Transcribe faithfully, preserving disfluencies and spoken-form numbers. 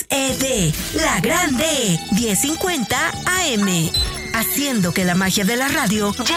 E D, La Grande, diez cincuenta A M. Haciendo que la magia de la radio